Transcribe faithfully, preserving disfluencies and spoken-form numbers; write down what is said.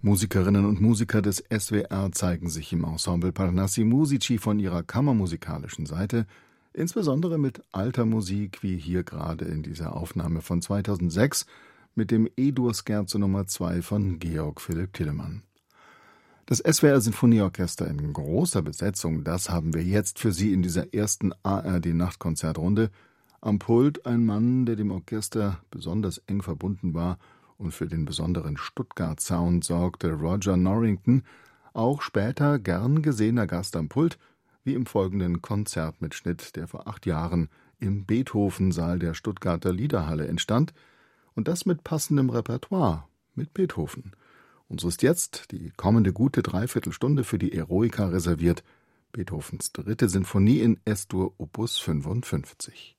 Musikerinnen und Musiker des S W R zeigen sich im Ensemble Parnassi Musici von ihrer kammermusikalischen Seite, insbesondere mit alter Musik, wie hier gerade in dieser Aufnahme von zweitausendsechs mit dem E-Dur-Scherzo Nummer zwei von Georg Philipp Telemann. Das S W R-Sinfonieorchester in großer Besetzung, das haben wir jetzt für Sie in dieser ersten A R D-Nachtkonzertrunde. Am Pult ein Mann, der dem Orchester besonders eng verbunden war und für den besonderen Stuttgart-Sound sorgte, Roger Norrington, auch später gern gesehener Gast am Pult, wie im folgenden Konzertmitschnitt, der vor acht Jahren im Beethoven-Saal der Stuttgarter Liederhalle entstand, und das mit passendem Repertoire, mit Beethoven. Und so ist jetzt die kommende gute Dreiviertelstunde für die Eroica reserviert, Beethovens dritte Sinfonie in S-Dur Opus fünfundfünfzig.